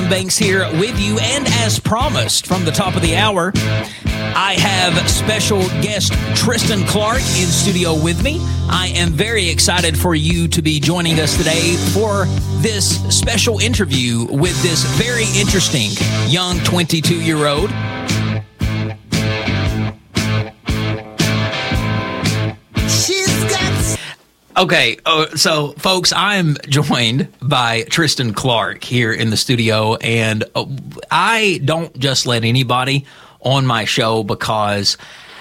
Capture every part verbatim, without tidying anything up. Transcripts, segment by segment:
Banks here with you, and as promised from the top of the hour, I have special guest Tristan Clark in studio with me. I am very excited for you to be joining us today for this special interview with this very interesting young twenty-two-year-old. Okay, uh, so folks, I'm joined by Tristan Clark here in the studio, and uh, I don't just let anybody on my show because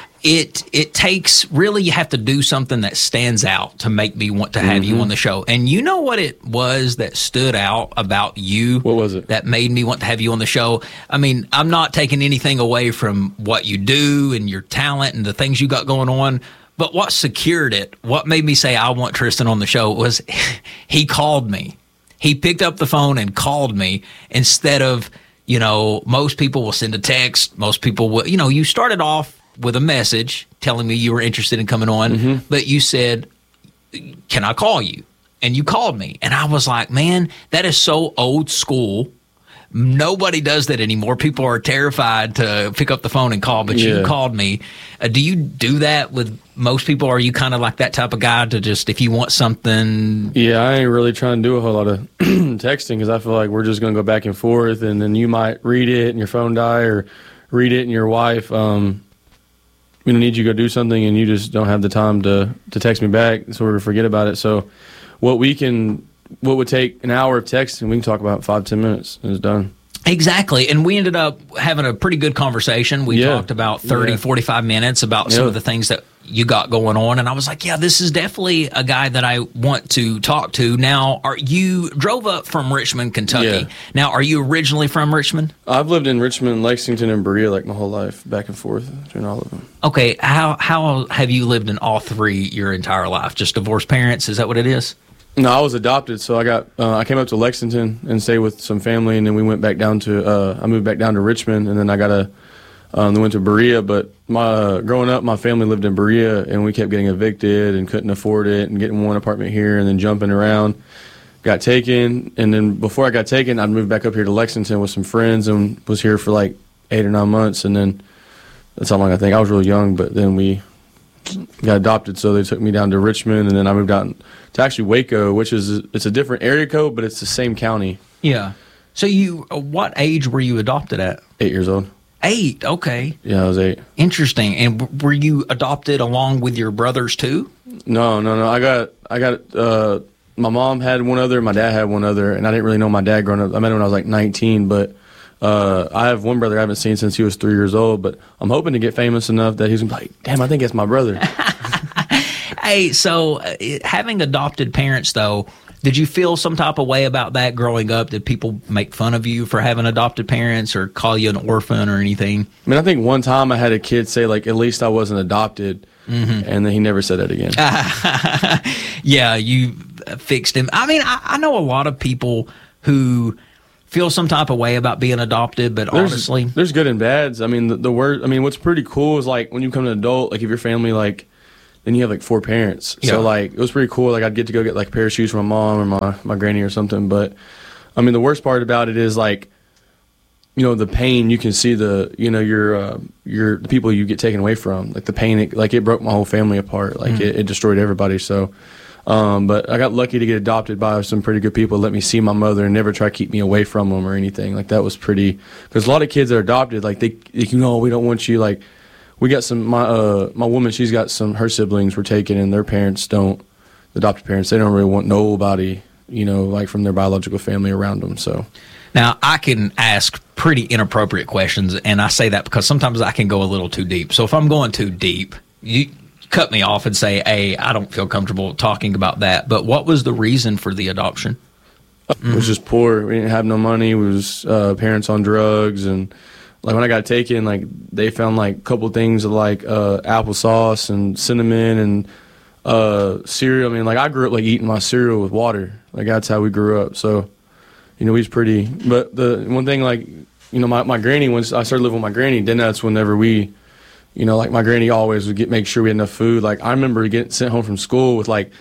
it it takes, really you have to do something that stands out to make me want to have mm-hmm. you on the show. And you know what it was that stood out about you? What was it? That made me want to have you on the show? I mean, I'm not taking anything away from what you do and your talent and the things you got going on. But what secured it, what made me say I want Tristan on the show was he called me. He picked up the phone and called me instead of, you know, most people will send a text. Most people will, you know, you started off with a message telling me you were interested in coming on, mm-hmm. but you said, can I call you? And you called me. And I was like, man, that is so old school. Nobody does that anymore. People are terrified to pick up the phone and call, but yeah. you called me. Uh, do you do that with most people? Or are you kind of like that type of guy to just, if you want something? Yeah, I ain't really trying to do a whole lot of texting because I feel like we're just going to go back and forth, and then you might read it and your phone die, or read it and your wife, um, you know, needs you to go do something and you just don't have the time to, to text me back, so we forget about it. So what we can... What would take an hour of texting, we can talk about five, ten minutes, and it's done. Exactly. And we ended up having a pretty good conversation. We yeah. talked about thirty, yeah. forty-five minutes about some yeah. of the things that you got going on. And I was like, yeah, this is definitely a guy that I want to talk to. Now, are you drove up from Richmond, Kentucky. Yeah. Now, are you originally from Richmond? I've lived in Richmond, Lexington, and Berea like my whole life, back and forth between all of them. Okay. How, how have you lived in all three your entire life? Just divorced parents? Is that what it is? No, I was adopted, so I got uh, I came up to Lexington and stayed with some family, and then we went back down to uh, I moved back down to Richmond, and then I got a um, then went to Berea. But my uh, growing up, my family lived in Berea, and we kept getting evicted and couldn't afford it, and getting one apartment here and then jumping around. Got taken, and then before I got taken, I moved back up here to Lexington with some friends and was here for like eight or nine months, and then that's how long I think I was real young. But then we got adopted, so they took me down to Richmond, and then I moved out to actually Waco, which is it's a different area code, but it's the same county. Yeah. So you, what age were you adopted at? Eight years old. Eight. Okay. Yeah, I was eight. Interesting. And were you adopted along with your brothers too? No, no, no. I got, I got. Uh, my mom had one other, my dad had one other, and I didn't really know my dad growing up. I met him when I was like nineteen, but. Uh, I have one brother I haven't seen since he was three years old, but I'm hoping to get famous enough that he's going to be like, damn, I think it's my brother. Hey, so uh, having adopted parents, though, did you feel some type of way about that growing up? Did people make fun of you for having adopted parents or call you an orphan or anything? I mean, I think one time I had a kid say, like, at least I wasn't adopted, mm-hmm. and then he never said that again. Yeah, you fixed him. I mean, I, I know a lot of people who feel some type of way about being adopted, but there's, honestly, there's good and bads. I mean, the, the word. I mean, what's pretty cool is like when you become an adult, like if your family like, then you have like four parents. Yeah. So like it was pretty cool. Like I'd get to go get like a pair of shoes from my mom or my my granny or something. But I mean, the worst part about it is like, you know, the pain. You can see the, you know, your uh, your the people you get taken away from. Like the pain. It, like it broke my whole family apart. Like mm-hmm. it, it destroyed everybody. So. Um, but I got lucky to get adopted by some pretty good people, let me see my mother and never try to keep me away from them or anything. Like that was pretty, because a lot of kids that are adopted, like they, like, you know, we don't want you, like we got some, my, uh, my woman, she's got some, her siblings were taken and their parents don't, the adopted parents, they don't really want nobody, you know, like from their biological family around them. So. Now, I can ask pretty inappropriate questions, and I say that because sometimes I can go a little too deep. So if I'm going too deep, you cut me off and say, hey, I don't feel comfortable talking about that. But what was the reason for the adoption? It was just poor. We didn't have no money. We was uh, parents on drugs. And like when I got taken, like they found like a couple things of like uh, applesauce and cinnamon and uh, cereal. I mean, like I grew up like eating my cereal with water. Like that's how we grew up. So, you know, we was pretty. But the one thing, like, you know, my, my granny, once I started living with my granny, then that's whenever we, you know, like my granny always would get make sure we had enough food. Like I remember getting sent home from school with like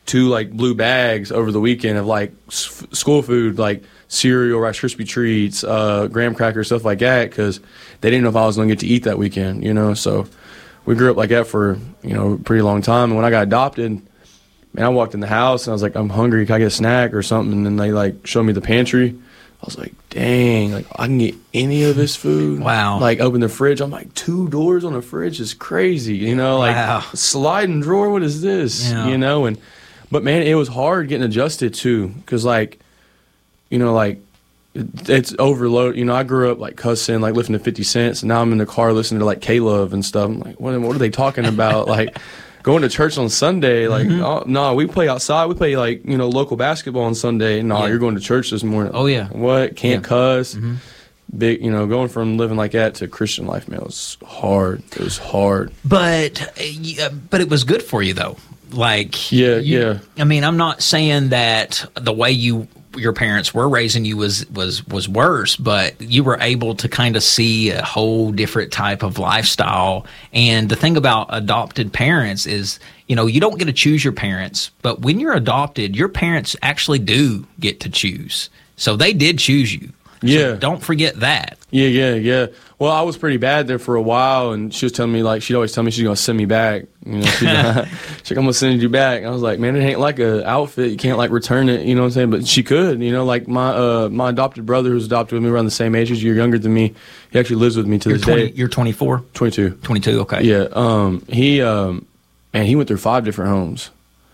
two like blue bags over the weekend of like s- school food, like cereal, Rice Krispie treats, uh, graham crackers, stuff like that, because they didn't know if I was going to get to eat that weekend, you know. So we grew up like that for, you know, a pretty long time. And when I got adopted, man, I walked in the house and I was like, I'm hungry. Can I get a snack or something? And then they like showed me the pantry. I was like, dang, like I can get any of this food. Wow. Like open the fridge. I'm like, two doors on the fridge is crazy. You know, like wow. sliding drawer. What is this? Yeah. You know, and, but man, it was hard getting adjusted too. Cause like, you know, like it, it's overload. You know, I grew up like cussing, like listening to fifty cents. And now I'm in the car listening to like K-Love and stuff. I'm like, what, what are they talking about? Like, going to church on Sunday, like, mm-hmm. oh, no, we play outside. We play, like, you know, local basketball on Sunday. No, yeah. You're going to church this morning. Oh, yeah. What? Can't yeah. cuss. Mm-hmm. Big, you know, going from living like that to Christian life, man, it was hard. It was hard. But, uh, but it was good for you, though. Like, yeah, you, yeah. I mean, I'm not saying that the way you your parents were raising you was was was worse, but you were able to kind of see a whole different type of lifestyle. And the thing about adopted parents is, you know, you don't get to choose your parents, but when you're adopted, your parents actually do get to choose. So they did choose you. Yeah. So don't forget that. Yeah, yeah, yeah. Well, I was pretty bad there for a while, and she was telling me, like, she'd always tell me she's going to send me back. You know, she's like, she's like, I'm going to send you back. And I was like, man, it ain't like a outfit. You can't, like, return it, you know what I'm saying? But she could, you know, like my uh, my adopted brother who's adopted with me around the same age as you, younger than me, he actually lives with me to you're this twenty, day. You're twenty-four? twenty-two. twenty-two, okay. Yeah. Um, he, um, man, he went through five different homes.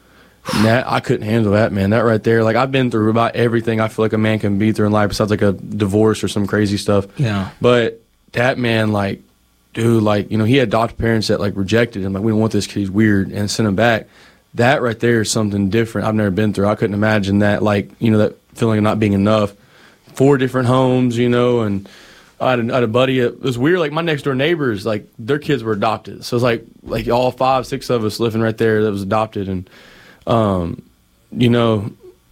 And that, I couldn't handle that, man. That right there, like, I've been through about everything I feel like a man can be through in life besides, like, a divorce or some crazy stuff. Yeah. But that man, like, dude, like, you know, he had adopted parents that, like, rejected him. Like, we don't want this kid, he's weird, and sent him back. That right there is something different I've never been through. I couldn't imagine that, like, you know, that feeling of not being enough. Four different homes, you know, and I had a, I had a buddy. It was weird. Like, my next door neighbors, like, their kids were adopted. So it's like, like all five, six of us living right there that was adopted. And, um, you know,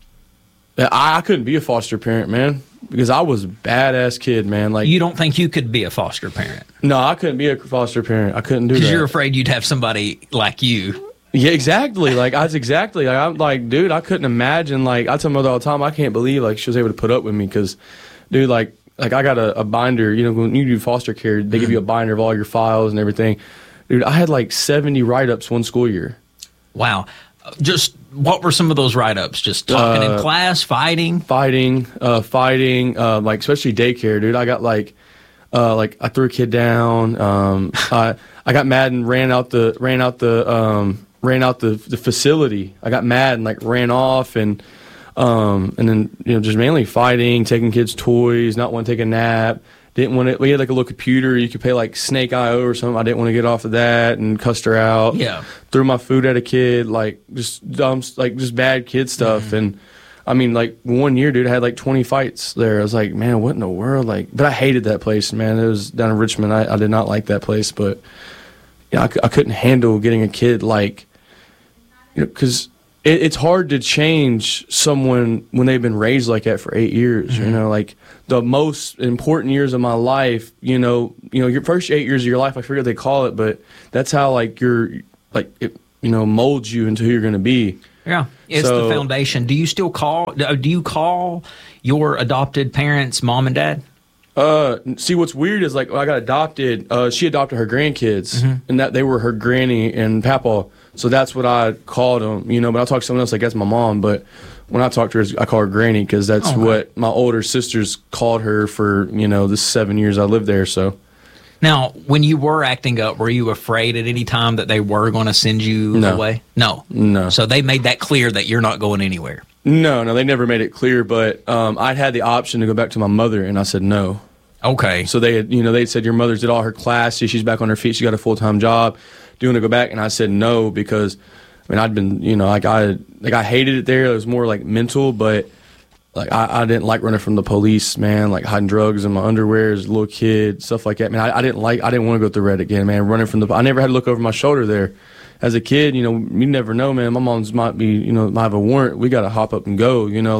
I, I couldn't be a foster parent, man, because I was a badass kid, man. Like, you don't think you could be a foster parent? No, I couldn't be a foster parent. I couldn't do that. Because you're afraid you'd have somebody like you. Yeah, exactly. Like, I was exactly. Like, I'm like, dude, I couldn't imagine. Like, I tell my mother all the time, I can't believe, like, she was able to put up with me because, dude, like, like I got a, a binder. You know, when you do foster care, they give you a binder of all your files and everything. Dude, I had like seventy write-ups one school year. Wow. Just what were some of those write-ups? Just talking uh, in class, fighting? Fighting, uh, fighting, uh, like, especially daycare, dude. I got, like, uh, like, I threw a kid down. Um, I I got mad and ran out the, ran out the, um, ran out the, the facility. I got mad and, like, ran off and, um, and then, you know, just mainly fighting, taking kids' toys, not want to take a nap. Didn't want to. We had like a little computer. You could pay like Snake I O or something. I didn't want to get off of that and cussed her out. Yeah. Threw my food at a kid. Like just dumb, like just bad kid stuff. Mm-hmm. And I mean, like one year, dude, I had like twenty fights there. I was like, man, what in the world? Like, but I hated that place, man. It was down in Richmond. I, I did not like that place, but yeah, I, I couldn't handle getting a kid like, you know, because it, it's hard to change someone when they've been raised like that for eight years. Mm-hmm. You know, like. The most important years of my life, you know, you know, your first eight years of your life, I forget what they call it, but that's how like your like it, you know, molds you into who you're going to be. Yeah, it's so, the foundation. Do you still call? Do you call your adopted parents mom and dad? Uh, see, what's weird is like when I got adopted, uh, she adopted her grandkids, mm-hmm. and that they were her granny and papa. So that's what I called them, you know. But I talk to someone else like that's my mom, but. When I talk to her, I call her Granny because that's okay. what my older sisters called her for, you know, the seven years I lived there. So, now, when you were acting up, were you afraid at any time that they were going to send you no. away? No. No. So they made that clear that you're not going anywhere? No, no, they never made it clear. But um, I'd had the option to go back to my mother, and I said no. Okay. So they had, you know, they said your mother's did all her classes. She's back on her feet. She got a full-time job. Do you want to go back? And I said no because – I mean, I'd been, you know, like I, like I hated it there. It was more like mental, but like I, I didn't like running from the police, man. Like hiding drugs in my underwear as a little kid, stuff like that. Man, I, I didn't like, I didn't want to go through Red again, man. Running from the, I never had to look over my shoulder there. As a kid, you know, you never know, man. My mom's might be, you know, might have a warrant. We got to hop up and go, you know, like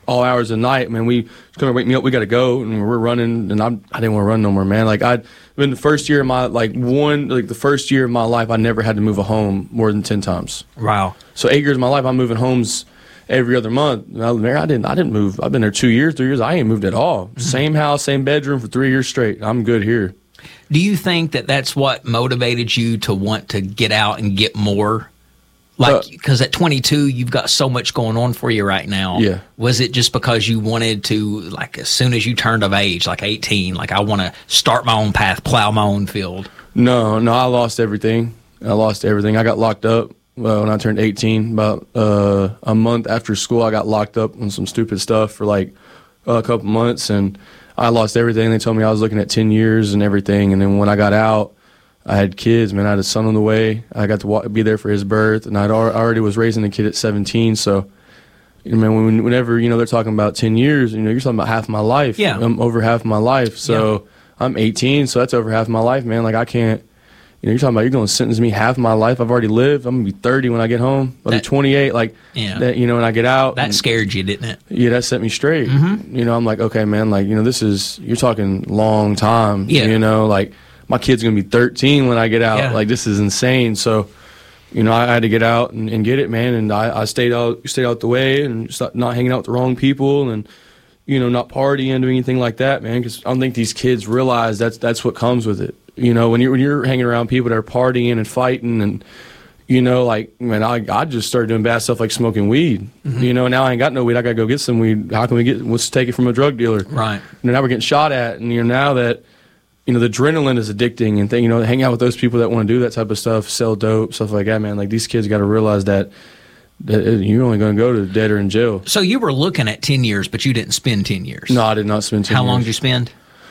all hours of the night, man. We it's gonna wake me up. We got to go, and we're running. And I'm, I didn't want to run no more, man. Like I'd been the first year of my like one like the first year of my life, I never had to move a home more than ten times. Wow. So eight years of my life, I'm moving homes every other month. And I was there. I didn't. I didn't move. I've been there two years, three years. I ain't moved at all. Mm-hmm. Same house, same bedroom for three years straight. I'm good here. Do you think that that's what motivated you to want to get out and get more? Like, because uh, at twenty-two, you've got so much going on for you right now. Yeah. Was it just because you wanted to, like, as soon as you turned of age, like eighteen, like, I want to start my own path, plow my own field? No, no, I lost everything. I lost everything. I got locked up uh, when I turned eighteen. About uh, a month after school, I got locked up on some stupid stuff for, like, uh, a couple months, and I lost everything. They told me I was looking at ten years and everything, and then when I got out, I had kids, man. I had a son on the way. I got to walk, be there for his birth, and I already was raising a kid at seventeen. So, you know, man, when, whenever you know they're talking about ten years, you know, you're talking about half my life. Yeah, I'm over half my life. So yeah. I'm eighteen, so that's over half my life, man. Like I can't. You know, you're talking about you're going to sentence me half my life. I've already lived. I'm gonna be thirty when I get home. I'll that, be twenty-eight. Like, yeah. that, you know, when I get out. That and, scared you, didn't it? Yeah, that set me straight. Mm-hmm. You know, I'm like, okay, man. Like, you know, this is you're talking long time. Yeah. You know, like. My kid's going to be thirteen when I get out. Yeah. Like, this is insane. So, you know, I had to get out and, and get it, man. And I, I stayed out stayed out the way and stopped not hanging out with the wrong people and, you know, not partying, doing anything like that, man. Because I don't think these kids realize that's that's what comes with it. You know, when you're, when you're hanging around people that are partying and fighting and, you know, like, man, I, I just started doing bad stuff like smoking weed. Mm-hmm. You know, now I ain't got no weed. I got to go get some weed. How can we get, let's take it from a drug dealer. Right. You know, now we're getting shot at. And, you know, now that, you know, the adrenaline is addicting and, th- you know, hang out with those people that want to do that type of stuff, sell dope, stuff like that, man. Like, these kids got to realize that, that you're only going to go to dead or in jail. So you were looking at ten years, but you didn't spend ten years. No, I did not spend ten How years. long did you spend?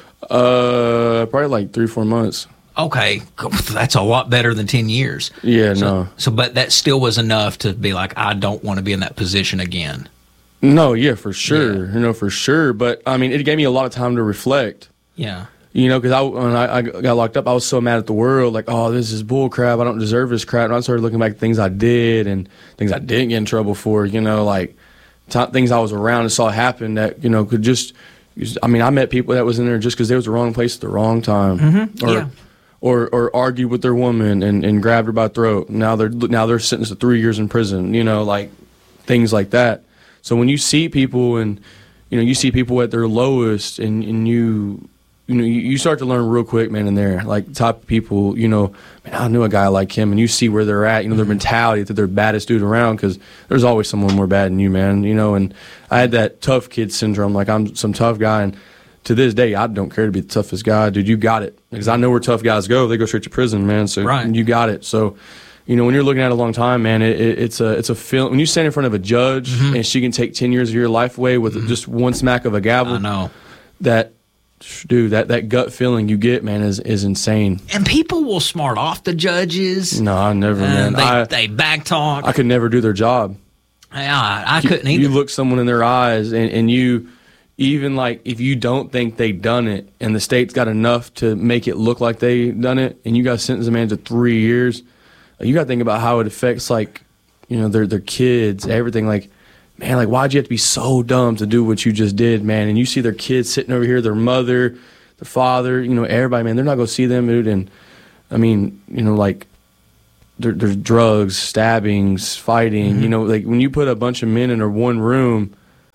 Uh, probably like three, four months. Okay. That's a lot better than ten years. Yeah, so, no. So, but that still was enough to be like, I don't want to be in that position again. No, yeah, for sure. Yeah. You know, for sure. But, I mean, it gave me a lot of time to reflect. Yeah. You know, because I, when I, I got locked up, I was so mad at the world. Like, oh, this is bull crap. I don't deserve this crap. And I started looking back at things I did and things I didn't get in trouble for, you know, like t- things I was around and saw happen that, you know, could just, I mean, I met people that was in there just because they was the wrong place at the wrong time. Mm-hmm. Or, yeah. or, or argued with their woman and, and grabbed her by the throat. Now they're, now they're sentenced to three years in prison, you know, like things like that. So when you see people and, you know, you see people at their lowest and, and you, you know, you start to learn real quick, man, in there. Like, type of people, you know, man, I knew a guy like him, and you see where they're at, you know, their mentality that they're the baddest dude around, because there's always someone more bad than you, man, you know, and I had that tough kid syndrome. Like, I'm some tough guy, and to this day, I don't care to be the toughest guy. Dude, you got it. Because I know where tough guys go. They go straight to prison, man, so right. You got it. So, you know, when you're looking at it a long time, man, it, it, it's a it's a film. When you stand in front of a judge, mm-hmm. and she can take ten years of your life away with mm-hmm. just one smack of a gavel. I know. That... Dude, that, that gut feeling you get, man, is, is insane. And people will smart off the judges. No, I never, uh, man. They, I, they back talk. I could never do their job. Yeah, I, I couldn't you, either. You look someone in their eyes, and, and you, even like, if you don't think they done it, and the state's got enough to make it look like they done it, and you got to sentence a man to three years, you got to think about how it affects, like, you know, their their kids, everything, like, man, like, why'd you have to be so dumb to do what you just did, man? And you see their kids sitting over here, their mother, their father, you know, everybody, man, they're not going to see them, dude. And, I mean, you know, like, there, there's drugs, stabbings, fighting. Mm-hmm. You know, like, when you put a bunch of men in a one room,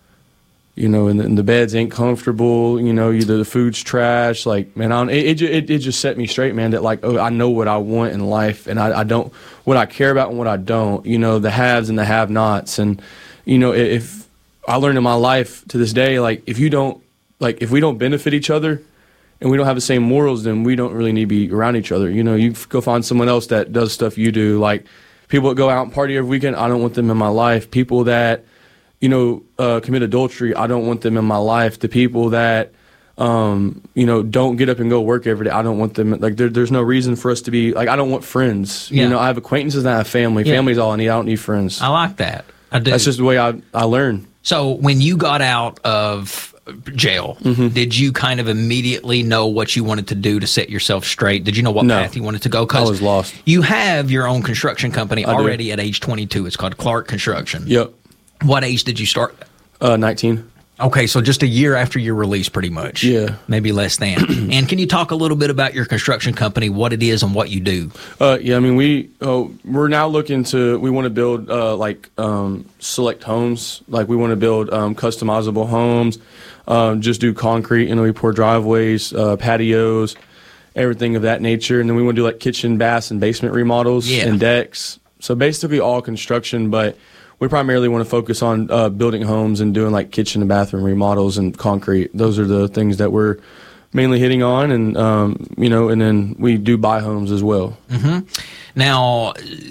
you know, and the, and the beds ain't comfortable, you know, you, the, the food's trash. Like, man, I don't, it, it, it just set me straight, man, that, like, oh, I know what I want in life, and I, I don't, what I care about and what I don't, you know, the haves and the have-nots. And, you know, if I learned in my life to this day, like, if you don't, like, if we don't benefit each other and we don't have the same morals, then we don't really need to be around each other. You know, you go find someone else that does stuff you do. Like, people that go out and party every weekend, I don't want them in my life. People that, you know, uh, commit adultery, I don't want them in my life. The people that, um, you know, don't get up and go work every day, I don't want them. Like, there, there's no reason for us to be, like, I don't want friends. Yeah. You know, I have acquaintances and I have family. Yeah. Family's all I need. I don't need friends. I like that. I do. That's just the way I, I learn. So when you got out of jail, mm-hmm. did you kind of immediately know what you wanted to do to set yourself straight? Did you know what no. path you wanted to go? I was lost. You have your own construction company I already do. at age twenty-two. It's called Clark Construction. Yep. What age did you start? Uh, nineteen. Okay, so just a year after your release, pretty much. Yeah. Maybe less than. And can you talk a little bit about your construction company, what it is and what you do? Uh, yeah, I mean, we, uh, we're now looking to, we want to build, uh, like, um, select homes. Like, we want to build, um, customizable homes, um, just do concrete, you know, we pour driveways, uh, patios, everything of that nature. And then we want to do, like, kitchen, baths, and basement remodels yeah. and decks. So basically all construction, but we primarily want to focus on uh, building homes and doing like kitchen and bathroom remodels and concrete. Those are the things that we're mainly hitting on, and um, you know, and then we do buy homes as well. Mm-hmm. Now,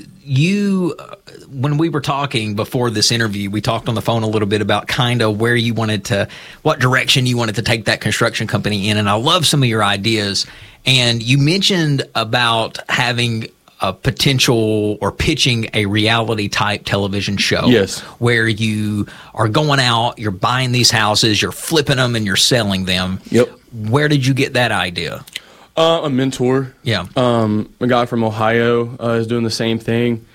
you, when we were talking before this interview, we talked on the phone a little bit about kind of where you wanted to, what direction you wanted to take that construction company in, and I love some of your ideas. And you mentioned about having a potential or pitching a reality type television show. Yes. Where you are going out, you're buying these houses, you're flipping them, and you're selling them. Yep. Where did you get that idea? Uh, a mentor. Yeah. Um, a guy from Ohio uh, is doing the same thing.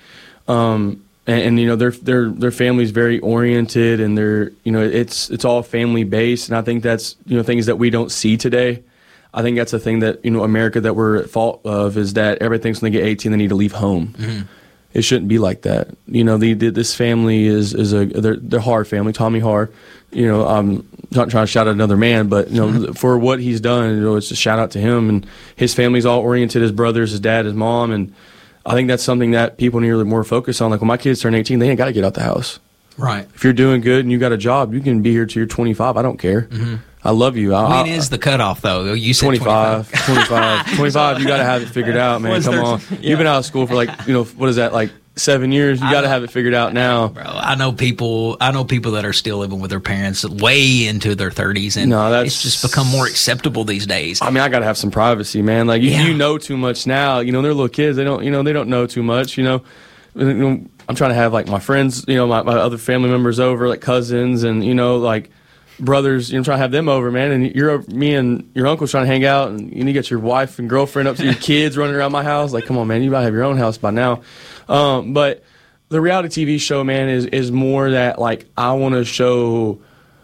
Um, and, and you know, their their their family's very oriented, and they're, you know, it's it's all family based, and I think that's, you know, things that we don't see today. I think that's the thing that, you know, America that we're at fault of, is that everything's when they get eighteen, they need to leave home. Mm-hmm. It shouldn't be like that. You know, the, the this family is is a they're, they're Har family, Tommy Har. You know, I'm not trying to shout out another man, but you know, mm-hmm. for what he's done, you know, it's a shout out to him. And his family's all oriented, his brothers, his dad, his mom, and I think that's something that people need to more focus on. Like when my kids turn eighteen, they ain't got to get out the house. Right. If you're doing good and you got a job, you can be here till you're twenty-five. I don't care. Mm-hmm. I love you. I, when is the cutoff, though? You said twenty-five. twenty-five. twenty-five, you got to have it figured out, man. Come on. Yeah. You've been out of school for like, you know, what is that, like seven years? You got to have it figured out now. Bro, I know people I know people that are still living with their parents way into their thirties, and no, that's, it's just become more acceptable these days. I mean, I got to have some privacy, man. Like, you, yeah. you know too much now. You know, they're little kids. They don't, you know, they don't know too much, you know. You know, I'm trying to have, like, my friends, you know, my, my other family members over, like cousins and, you know, like, brothers, you know, trying to have them over, man, and you're me and your uncle's trying to hang out, and you need to get your wife and girlfriend up to your kids running around my house. Like, come on, man, you gotta have your own house by now. Um, but the reality T V show, man, is is more that, like, I want to show,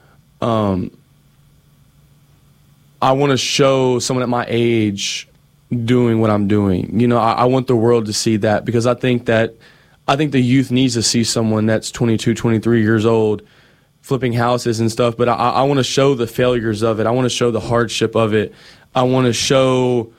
um, I want to show someone at my age doing what I'm doing. You know, I, I want the world to see that, because I think that I think the youth needs to see someone that's twenty-two, twenty-three years old flipping houses and stuff, but I, I want to show the failures of it. I want to show the hardship of it. I want to show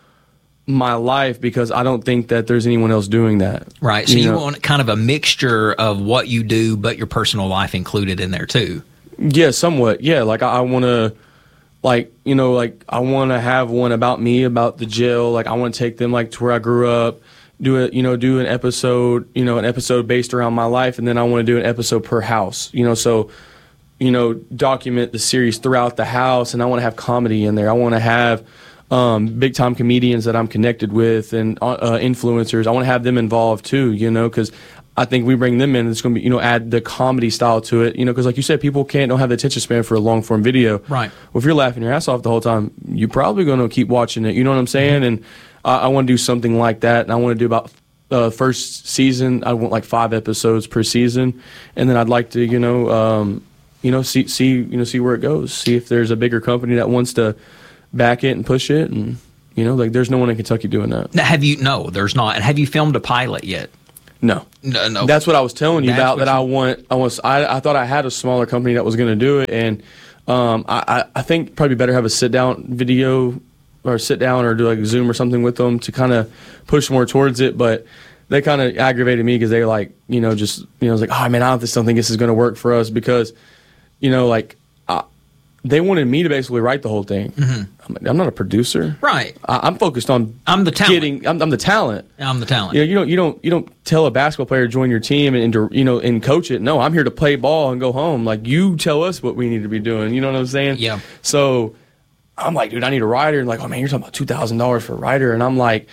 my life, because I don't think that there's anyone else doing that. Right. So you, you know? want kind of a mixture of what you do, but your personal life included in there too. Yeah, somewhat. Yeah, like I, I want to, like, you know, like I want to have one about me, about the jail. Like I want to take them like to where I grew up. Do it, you know, do an episode, you know, an episode based around my life, and then I want to do an episode per house. You know, so. You know, document the series throughout the house, and I want to have comedy in there. I want to have um, big-time comedians that I'm connected with, and uh, influencers. I want to have them involved too, you know, because I think we bring them in, it's going to be, you know, add the comedy style to it, you know, because like you said, people can't, don't have the attention span for a long-form video. Right. Well, if you're laughing your ass off the whole time, you're probably going to keep watching it, you know what I'm saying? Mm-hmm. And I, I want to do something like that, and I want to do about uh, first season, I want like five episodes per season, and then I'd like to, you know, um, you know, see, see, you know, see where it goes. See if there's a bigger company that wants to back it and push it, and you know, like there's no one in Kentucky doing that. Now, have you? No, there's not. And have you filmed a pilot yet? No, no, no. That's what I was telling you That's about. That you, I want. I was. I, I thought I had a smaller company that was going to do it, and um, I, I think probably better have a sit down video, or sit down, or do like Zoom or something with them to kind of push more towards it, but. They kind of aggravated me because they like, you know, just, you know, it's like, oh, man, I just don't think this is going to work for us, because, you know, like, uh, they wanted me to basically write the whole thing. Mm-hmm. I'm, like, I'm not a producer. Right. I, I'm focused on I'm the talent. Getting, I'm, I'm the talent. I'm the talent. You know, you don't, you don't, you don't tell a basketball player to join your team and, and to, you know, and coach it. No, I'm here to play ball and go home. Like, you tell us what we need to be doing. You know what I'm saying? Yeah. So I'm like, dude, I need a writer. And like, oh, man, you're talking about two thousand dollars for a writer. And I'm like,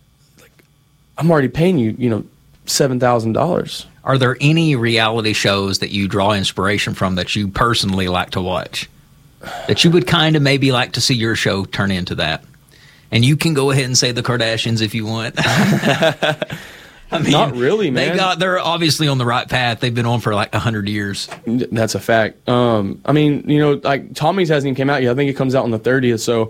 I'm already paying you, you know, seven thousand dollars. Are there any reality shows that you draw inspiration from that you personally like to watch? That you would kind of maybe like to see your show turn into that? And you can go ahead and say the Kardashians if you want. I I mean, not really, man. They got, they're obviously on the right path. They've been on for like a hundred years. That's a fact. Um, I mean, you know, like Tommy's hasn't even came out yet. I think it comes out on the thirtieth. So,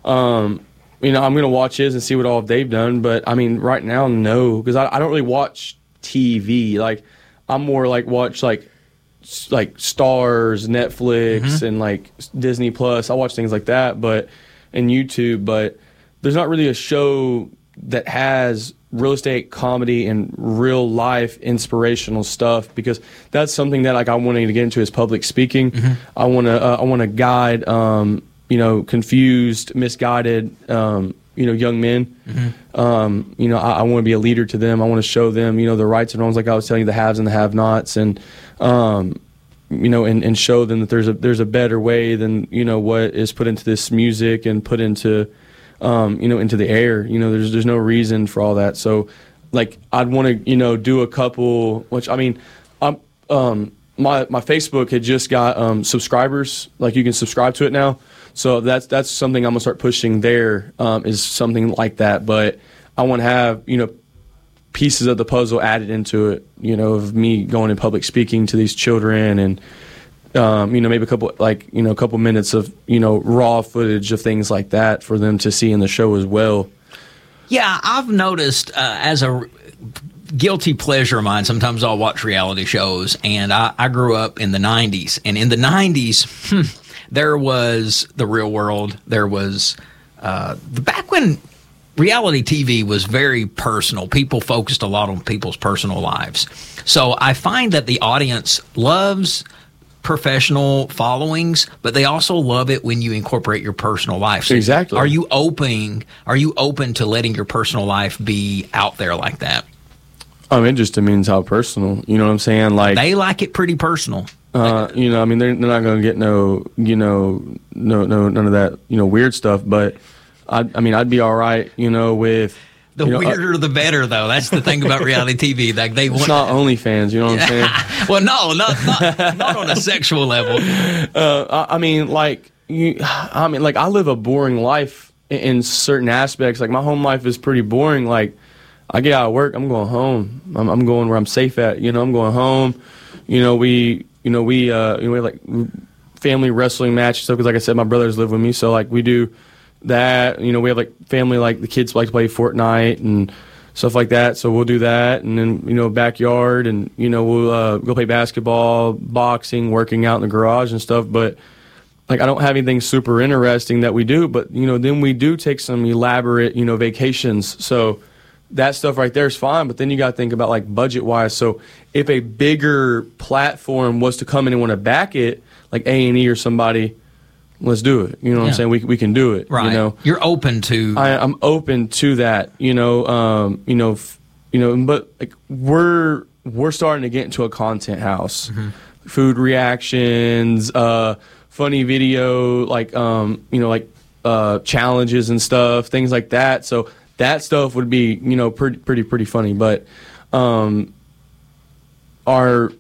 um, you know, I'm going to watch his and see what all they've done. But I mean, right now, no, because I, I don't really watch T V. Like, I'm more like watch like like Stars, Netflix, mm-hmm. and like Disney Plus. I watch things like that, but and YouTube. But there's not really a show that has real estate comedy and real life inspirational stuff, because that's something that like I want to get into is public speaking. Mm-hmm. I want to uh, I want to guide um, you know confused, misguided um, you know young men. Mm-hmm. Um, you know I, I want to be a leader to them. I want to show them you know the rights and wrongs, like I was telling you, the haves and the have-nots, and um, you know and, and show them that there's a there's a better way than you know what is put into this music and put into Um, you know, into the air. You know, there's there's no reason for all that. So, like, I'd want to, you know, do a couple. Which I mean, I'm um, my my Facebook had just got um, subscribers. Like, you can subscribe to it now. So that's that's something I'm gonna start pushing. There um, is something like that. But I want to have you know pieces of the puzzle added into it. You know, of me going in public speaking to these children and. Um, you know, maybe a couple, like, you know, a couple minutes of, you know, raw footage of things like that for them to see in the show as well. Yeah, I've noticed uh, as a guilty pleasure of mine, sometimes I'll watch reality shows, and I, I grew up in the nineties. And in the nineties, hmm, there was The Real World. There was uh, the back when reality T V was very personal. People focused a lot on people's personal lives. So I find that the audience loves professional followings, but they also love it when you incorporate your personal life. So exactly. Are you open? Are you open to letting your personal life be out there like that? I mean, it just means how personal. You know what I'm saying? Like they like it pretty personal. Uh, you know, I mean, they're, they're not going to get no, you know, no, no, none of that, you know, weird stuff. But I, I mean, I'd be all right, you know, with. The you know, weirder, uh, the better, though. That's the thing about reality T V. Like they want it's not OnlyFans, you know what I'm saying? Well, no, not, not not on a sexual level. Uh, I, I mean, like you. I mean, like I live a boring life in, in certain aspects. Like my home life is pretty boring. Like I get out of work, I'm going home. I'm, I'm going where I'm safe at. You know, I'm going home. You know, we, you know, we, uh, you know, we have, like family wrestling matches. So, because like I said, my brothers live with me, so like we do. That, you know, we have like family, like the kids like to play Fortnite and stuff like that. So we'll do that. And then, you know, backyard and, you know, we'll uh, go play basketball, boxing, working out in the garage and stuff. But like, I don't have anything super interesting that we do. But, you know, then we do take some elaborate, you know, vacations. So that stuff right there is fine. But then you got to think about like budget wise. So if a bigger platform was to come in and want to back it, like A and E or somebody, let's do it. You know what yeah. I'm saying? We we can do it. Right. You know, you're open to. I, I'm open to that. You know. Um. You know. F- you know. But like we're we're starting to get into a content house. Mm-hmm. Food reactions, uh, funny video, like um, you know, like uh, challenges and stuff, things like that. So that stuff would be you know pretty pretty pretty funny. But um, our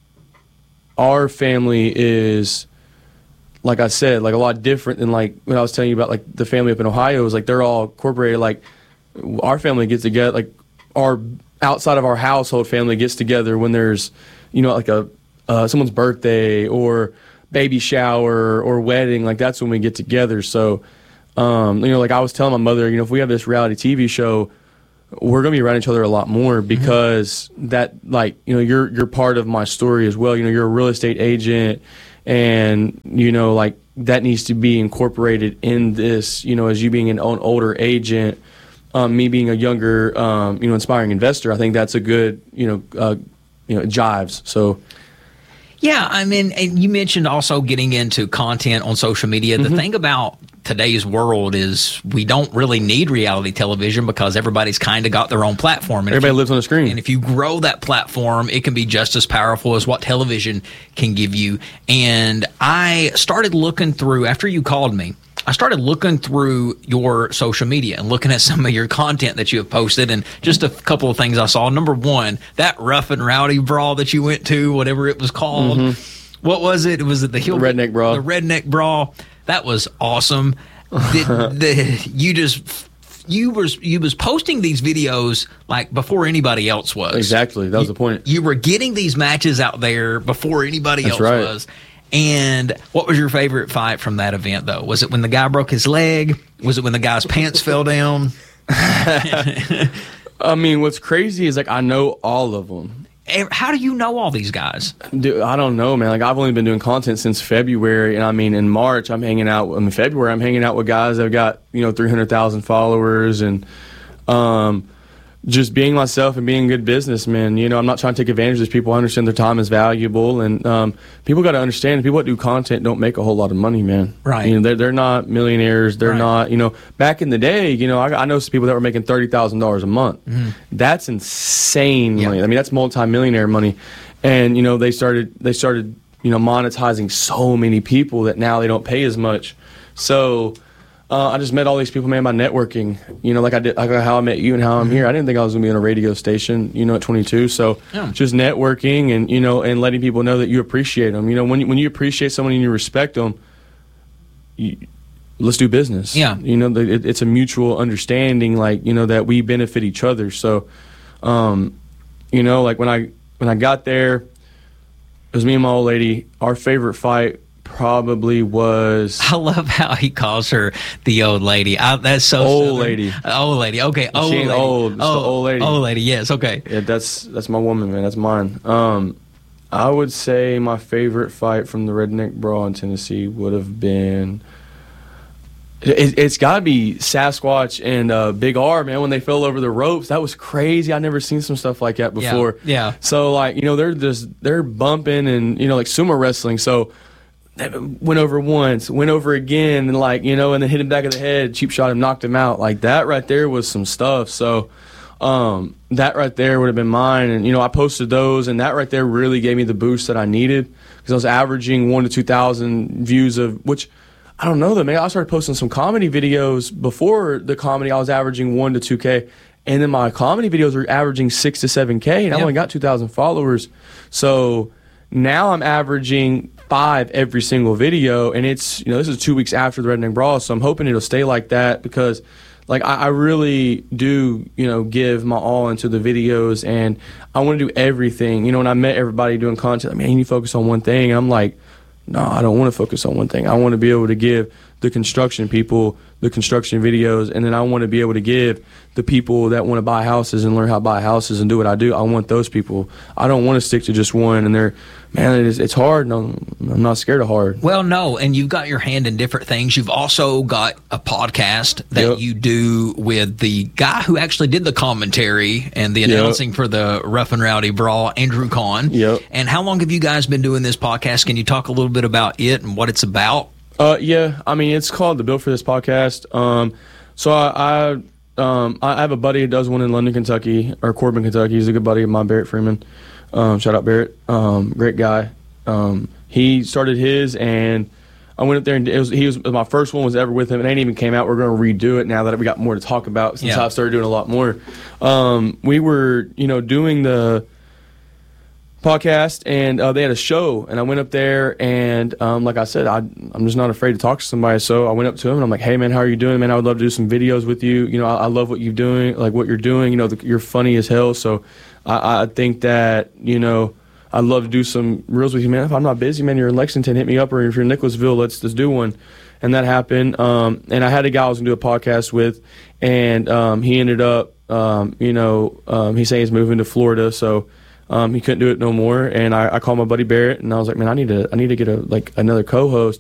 our family is. Like I said, like a lot different than like when I was telling you about like the family up in Ohio. It was like they're all incorporated. Like our family gets together, like our outside of our household family gets together when there's, you know, like a uh, someone's birthday or baby shower or wedding. Like that's when we get together. So, um, you know, like I was telling my mother, you know, if we have this reality T V show, we're gonna be around each other a lot more because mm-hmm. that, like, you know, you're you're part of my story as well. You know, you're a real estate agent. And, you know, like that needs to be incorporated in this, you know, as you being an older agent, um, me being a younger, um, you know, inspiring investor. I think that's a good, you know, uh, you know, it jives. So. Yeah, I mean, and you mentioned also getting into content on social media. The mm-hmm. thing about today's world is we don't really need reality television because everybody's kind of got their own platform. And Everybody you, lives on the screen. And if you grow that platform, it can be just as powerful as what television can give you. And I started looking through, after you called me, I started looking through your social media and looking at some of your content that you have posted, and just a couple of things I saw. Number one, that Rough and Rowdy brawl that you went to, whatever it was called. Mm-hmm. What was it? Was it the Hill Redneck Brawl? The Redneck Brawl. That was awesome. the, the, you just you was you was posting these videos like before anybody else was. Exactly, that was you, the point. You were getting these matches out there before anybody That's else right. was. And what was your favorite fight from that event, though? Was it when the guy broke his leg? Was it when the guy's pants fell down? I mean, what's crazy is like I know all of them. How do you know all these guys? Dude, I don't know, man. Like I've only been doing content since February, and I mean, in March I'm hanging out. In February, I'm hanging out with guys that have got you know three hundred thousand followers, and um, just being myself and being a good businessman. You know, I'm not trying to take advantage of these people. I understand their time is valuable, and um, people got to understand people that do content don't make a whole lot of money, man. Right. You know, they're they're not millionaires. They're right. not. You know, back in the day, you know, I, I know some people that were making thirty thousand dollars a month. Mm-hmm. That's insane yeah. money. I mean, that's multi-millionaire money, and you know, they started they started you know monetizing so many people that now they don't pay as much. So. Uh, I just met all these people, man, by networking. You know, like I did, like how I met you and how I'm here. I didn't think I was going to be on a radio station, you know, at twenty-two. So yeah. just networking and, you know, and letting people know that you appreciate them. You know, when you, when you appreciate someone and you respect them, you, let's do business. Yeah. You know, it, it's a mutual understanding, like, you know, that we benefit each other. So, um, you know, like when I when I got there, it was me and my old lady. Our favorite fight probably was. I love how he calls her the old lady. I, that's so old southern. lady. Old lady. Okay, old she ain't lady. old. It's oh, the old lady. Old lady. Yes. Okay. Yeah, that's that's my woman, man. That's mine. Um, I would say my favorite fight from the Redneck Brawl in Tennessee would have been. It, it's got to be Sasquatch and uh, Big R, man. When they fell over the ropes, that was crazy. I never seen some stuff like that before. Yeah. yeah. So like you know they're just they're bumping and you know like sumo wrestling. So. Went over once, went over again, and like you know, and then hit him back of the head, cheap shot him, knocked him out. Like that right there was some stuff. So um, that right there would have been mine. And you know, I posted those, and that right there really gave me the boost that I needed because I was averaging one to two thousand views of which I don't know though, man. I started posting some comedy videos before the comedy. I was averaging one to two k, and then my comedy videos were averaging six to seven k, and yeah. I only got two thousand followers. So now I'm averaging five every single video, and it's you know this is two weeks after the Redneck Brawl, so I'm hoping it'll stay like that because like I, I really do you know give my all into the videos, and I want to do everything. You know, when I met everybody doing content, like, man, you need to focus on one thing. And I'm like, no, I don't want to focus on one thing. I want to be able to give the construction people the construction videos, and then I want to be able to give the people that want to buy houses and learn how to buy houses and do what I do. I want those people. I don't want to stick to just one, and they're, man, it is, it's hard, and I'm, I'm not scared of hard. Well, no, and you've got your hand in different things. You've also got a podcast that Yep. you do with the guy who actually did the commentary and the Yep. announcing for the Rough and Rowdy Brawl, Andrew Kahn. Yep. And how long have you guys been doing this podcast? Can you talk a little bit about it and what it's about? Uh, yeah, I mean, it's called the Built for This podcast. Um, so I, I, um, I have a buddy who does one in London, Kentucky, or Corbin, Kentucky. He's a good buddy of mine, Barrett Freeman. Um, shout out Barrett. Um, great guy. Um, he started his, and I went up there, and it was, he was my first one was ever with him. It ain't even came out. We're going to redo it now that we got more to talk about since Yeah. I've started doing a lot more. Um, we were, you know, doing the podcast, and uh, they had a show, and I went up there, and um, like I said, I, I'm just not afraid to talk to somebody. So I went up to him, and I'm like, "Hey, man, how are you doing, man? I would love to do some videos with you. You know, I, I love what you're doing, like what you're doing. You know, the, you're funny as hell. So I, I think that you know, I'd love to do some reels with you, man. If I'm not busy, man, you're in Lexington, hit me up, or if you're in Nicholasville, let's let's do one." And that happened. Um, and I had a guy I was gonna do a podcast with, and um, he ended up, um, you know, um, he's saying he's moving to Florida, so. Um, he couldn't do it no more, and I, I called my buddy Barrett, and I was like, man, I need to, I need to get a like another co-host.